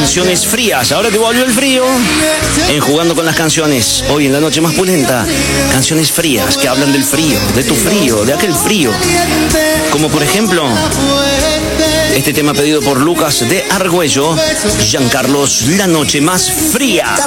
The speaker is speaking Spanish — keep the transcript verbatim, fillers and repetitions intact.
canciones frías. Ahora que volvió el frío, en Jugando con las Canciones, hoy en la noche más pulenta, canciones frías que hablan del frío, de tu frío, de aquel frío. Como por ejemplo, este tema pedido por Lucas de Argüello, Giancarlos, La Noche Más Fría.